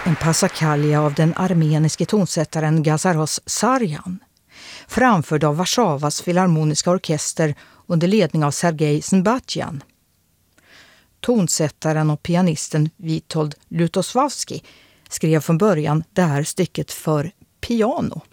en passacaglia av den armeniske tonsättaren Gazaros Sarjan, framförd av Warszawas filharmoniska orkester under ledning av Sergej Znbatjan. Tonsättaren och pianisten Witold Lutosławski skrev från början det här stycket för piano.